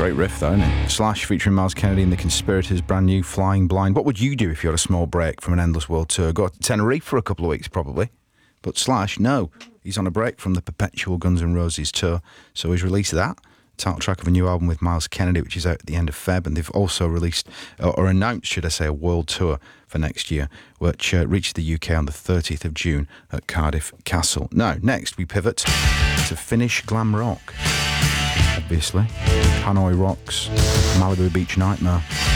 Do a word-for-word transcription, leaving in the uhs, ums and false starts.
Great riff though, isn't it? Slash featuring Miles Kennedy and the Conspirators, brand new, Flying Blind. What would you do if you had a small break from an endless world tour? Go to Tenerife for a couple of weeks probably. But Slash, no. He's on a break from the perpetual Guns N' Roses tour. So he's released that. Title track of a new album with Miles Kennedy, which is out at the end of Feb, and they've also released, or announced, should I say, a world tour for next year, which uh, reaches the U K on the thirtieth of June at Cardiff Castle. Now, next we pivot to Finnish glam rock, obviously. Hanoi Rocks, Malibu Beach Nightmare.